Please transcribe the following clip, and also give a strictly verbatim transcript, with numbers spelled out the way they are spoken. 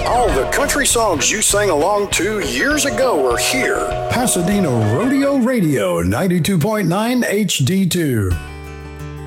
All the country songs you sang along to years ago are here. Pasadena Rodeo Radio, ninety-two point nine H D two.